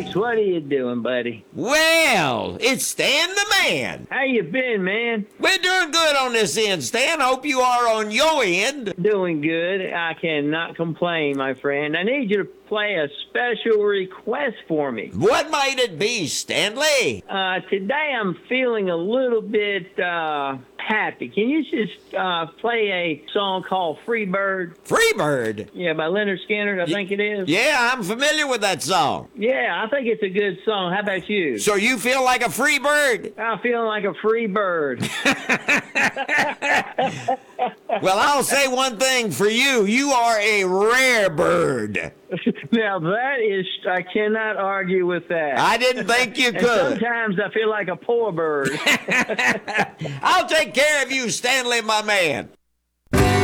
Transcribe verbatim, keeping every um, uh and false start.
Alex, what are you doing, buddy? Well, it's Stan the Man. How you been, man? We're doing good on this end, Stan. Hope you are on your end. Doing good. I cannot complain, my friend. I need you to play a special request for me. What might it be, Stanley? Uh, today I'm feeling a little bit uh, happy. Can you just uh, play a song called Free Bird? Free Bird? Yeah, by Leonard Skinner, I Y- think it is. Yeah, I'm familiar with that song. Yeah, I think it's a good song. How about you? So you feel like a free bird? I'm feeling like a free bird. Well, I'll say one thing for you. You are a rare bird. Now that is, I cannot argue with that. I didn't think you And could. sometimes I feel like a poor bird. I'll take care of you, Stanley, my man.